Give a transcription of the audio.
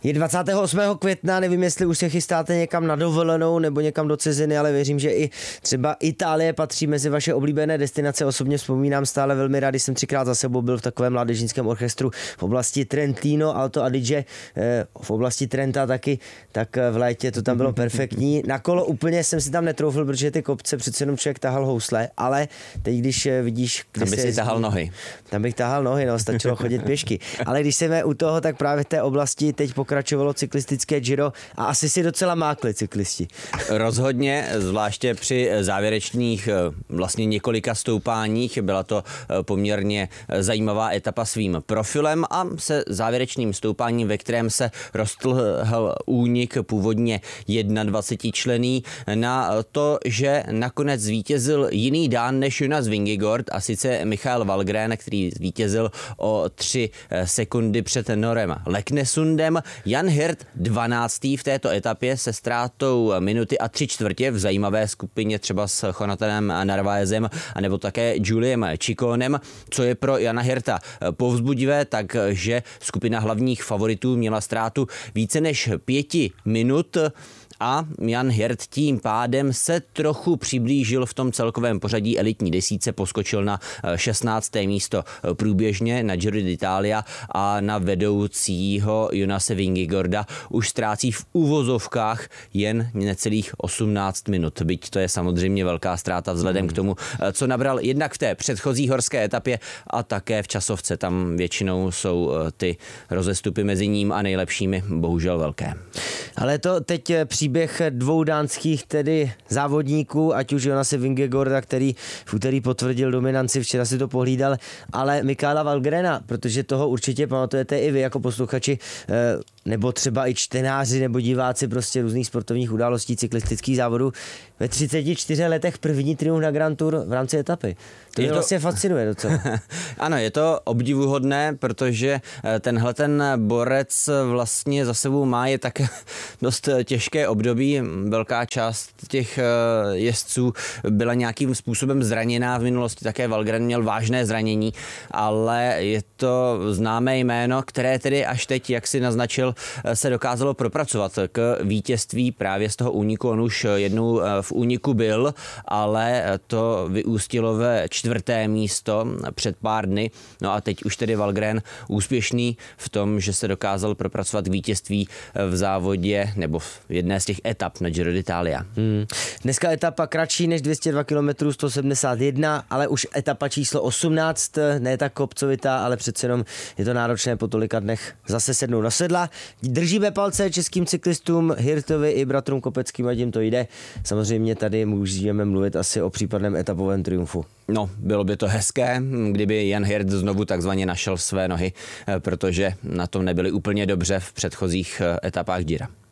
Je 28. května, nevím, jestli už se chystáte někam na dovolenou nebo někam do ciziny, ale věřím, že i třeba Itálie patří mezi vaše oblíbené destinace. Osobně vzpomínám stále velmi rád, když jsem 3krát za sebou byl v takovém mládežnickém orchestru v oblasti Trentino, Alto Adige, v oblasti Trenta taky, tak v létě to tam bylo perfektní. Na kolo úplně jsem si tam netroufl, protože ty kopce přece jenom člověk tahal housle, ale teď, když vidíš... Tam by si tahal nohy. Tam bych tahal nohy, no, stačilo chodit pěšky. Ale když jsme u toho, tak právě v té oblasti teď pokračovalo cyklistické Giro a asi si docela mákli cyklisti. Rozhodně, zvláště při závěrečných vlastně několika stoupáních. Byla to poměrně zajímavá etapa svým profilem a se závěrečným stoupáním, ve kterém se roztrhl únik původně 21 člený na to, že nakonec zvítězil jiný Dán než Jonas Vingegaard, a sice Michael Valgren, který zvítězil o 3 sekundy před Norem Leknesundem. Jan Hirt 12. v této etapě se ztrátou minuty a 3/4 v zajímavé skupině třeba s Jonathanem Narvaezem anebo také Juliem Chicónem. Co je pro Jana Hirta povzbudivé, takže skupina hlavních favoritů měla ztrátu více než 5 minut a Jan Hirt tím pádem se trochu přiblížil v tom celkovém pořadí elitní desítce, poskočil na 16. místo průběžně na Giro d'Italia a na vedoucího Jonase Vingegaarda už ztrácí v uvozovkách jen necelých 18 minut. Byť to je samozřejmě velká ztráta vzhledem k tomu, co nabral jednak v té předchozí horské etapě a také v časovce. Tam většinou jsou ty rozestupy mezi ním a nejlepšími bohužel velké. Ale to teď příběh dvou dánských tedy závodníků, ať už Jonase Vingegaarda, který v úterý potvrdil dominanci, včera si to pohlídal, ale Michaela Valgrena, protože toho určitě pamatujete i vy jako posluchači, nebo třeba i čtenáři nebo diváci prostě různých sportovních událostí, cyklistických závodů. Ve 34 letech první triumf na Grand Tour v rámci etapy. To mě vlastně fascinuje docela. Ano, je to obdivuhodné, protože tenhle ten borec vlastně za sebou má je tak dost těžké období. Velká část těch jezdců byla nějakým způsobem zraněná. V minulosti také Valgren měl vážné zranění, ale je to známé jméno, které tedy až teď, jak si naznačil, se dokázalo propracovat k vítězství právě z toho úniku. On už jednou v úniku byl, ale to vyústilo ve 4. místo před pár dny. No a teď už tedy Valgren úspěšný v tom, že se dokázal propracovat k vítězství v závodě nebo v jedné z těch etap na Giro d'Italia. Dneska etapa kratší než 202 km, 171, ale už etapa číslo 18, ne tak kopcovitá, ale přece jenom je to náročné po tolika dnech zase sednout na sedla. Držíme palce českým cyklistům, Hirtovi i bratrům Kopeckým, ať jim to jde. Samozřejmě tady můžeme mluvit asi o případném etapovém triumfu. No, bylo by to hezké, kdyby Jan Hirt znovu takzvaně našel své nohy, protože na tom nebyli úplně dobře v předchozích etapách Gira.